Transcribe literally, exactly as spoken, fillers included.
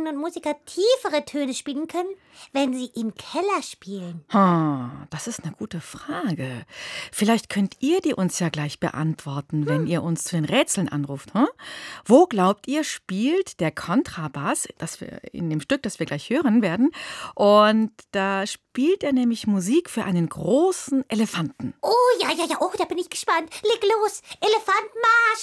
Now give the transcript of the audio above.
Musikerinnen und Musiker tiefere Töne spielen können, wenn sie im Keller spielen? Hm, das ist eine gute Frage. Vielleicht könnt ihr die uns ja gleich beantworten, wenn ihr uns zu den Rätseln anruft. Hm? Wo glaubt ihr, spielt der Kontrabass, das wir in dem Stück, das wir gleich hören werden? Und da spielt er nämlich Musik für einen großen Elefanten. Oh, ja, ja, ja, oh, da bin ich gespannt. Leg los, Elefantmarsch!